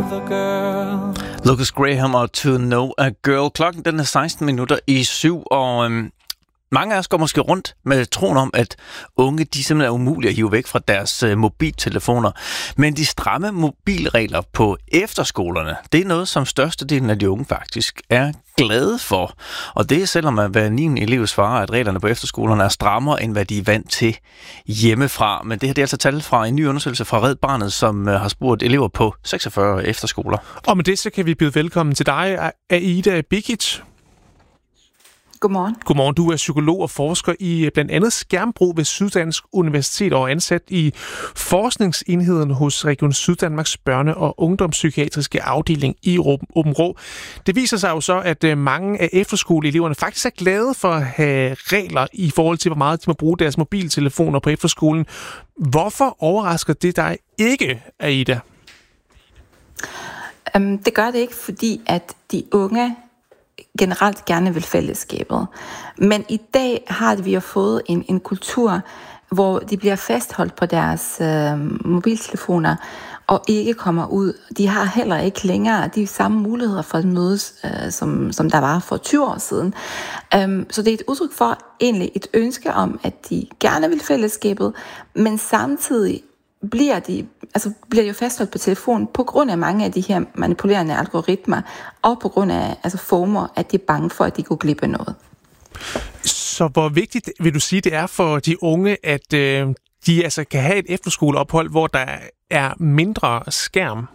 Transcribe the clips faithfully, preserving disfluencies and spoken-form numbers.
another girl. Lucas Graham og To Know a Girl. Klokken den er seksten minutter i syv, og øhm, mange af os går måske rundt med troen om, at unge de simpelthen er umulige at hive væk fra deres øh, mobiltelefoner. Men de stramme mobilregler på efterskolerne, det er noget, som størstedelen af de unge faktisk er glade for. Og det er selvom at hver niende elev svarer, at reglerne på efterskolerne er strammere, end hvad de er vant til hjemmefra. Men det her det er altså tal fra en ny undersøgelse fra Red Barnet, som har spurgt elever på seksogfyrre efterskoler. Og med det så kan vi byde velkommen til dig, Aida Bikic. Godmorgen. Godmorgen. Du er psykolog og forsker i blandt andet skærmbrug ved Syddansk Universitet og ansat i forskningsenheden hos Region Syddanmarks børne- og ungdomspsykiatriske afdeling i Aabenraa. Det viser sig jo så, at mange af efterskoleeleverne faktisk er glade for at have regler i forhold til, hvor meget de må bruge deres mobiltelefoner på efterskolen. Hvorfor overrasker det dig ikke, Aida? Um, det gør det ikke, fordi at de unge generelt gerne vil fællesskabet. Men i dag har vi jo fået en, en kultur, hvor de bliver fastholdt på deres øh, mobiltelefoner og ikke kommer ud. De har heller ikke længere de samme muligheder for at mødes, øh, som, som der var for tyve år siden. Um, så det er et udtryk for egentlig et ønske om, at de gerne vil fællesskabet, men samtidig bliver de altså bliver jo fastholdt på telefonen på grund af mange af de her manipulerende algoritmer, og på grund af altså former, at de er bange for, at de går glip af noget. Så hvor vigtigt vil du sige, det er for de unge, at øh, de altså kan have et efterskoleophold, hvor der er mindre skærm?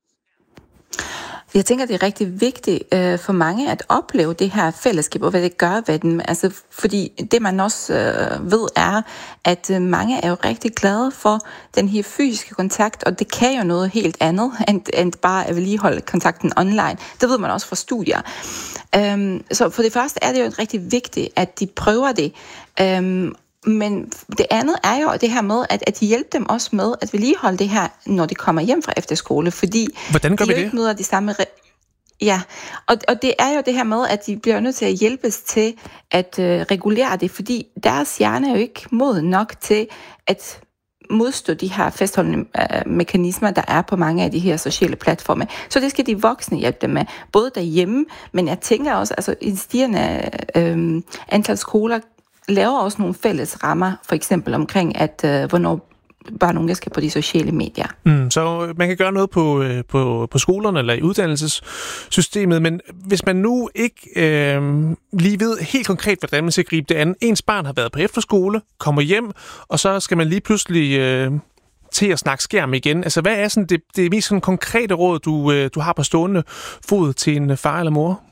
Jeg tænker, det er rigtig vigtigt øh, for mange at opleve det her fællesskab, og hvad det gør ved dem. Altså, fordi det, man også øh, ved, er, at øh, mange er jo rigtig glade for den her fysiske kontakt, og det kan jo noget helt andet, end, end bare at vedligeholde kontakten online. Det ved man også fra studier. Øhm, så for det første er det jo rigtig vigtigt, at de prøver det. Øhm, Men det andet er jo det her med, at, at hjælpe dem også med at vedligeholde det her, når de kommer hjem fra efterskole, fordi Hvordan gør de vi jo det? ikke møder de samme... Re- ja, og, og det er jo det her med, at de bliver nødt til at hjælpes til at øh, regulere det, fordi deres hjerne er jo ikke moden nok til at modstå de her fastholdende øh, mekanismer, der er på mange af de her sociale platforme. Så det skal de voksne hjælpe dem med, både derhjemme, men jeg tænker også, altså i stigende øh, antal skoler laver også nogle fælles rammer, for eksempel omkring, at øh, hvornår børn og unge skal på de sociale medier. Mm, så man kan gøre noget på, på, på skolerne eller i uddannelsessystemet, men hvis man nu ikke øh, lige ved helt konkret, hvordan man skal gribe det an. Ens barn har været på efterskole, kommer hjem, og så skal man lige pludselig øh, til at snakke skærm igen. Altså, hvad er sådan det, det mest sådan konkrete råd, du, øh, du har på stående fod til en far eller mor?